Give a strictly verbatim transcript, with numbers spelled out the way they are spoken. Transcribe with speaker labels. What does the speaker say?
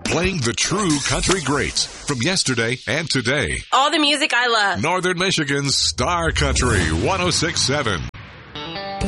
Speaker 1: Playing the true country greats from yesterday and today.
Speaker 2: All the music I love.
Speaker 1: Northern Michigan's Star Country one oh six point seven.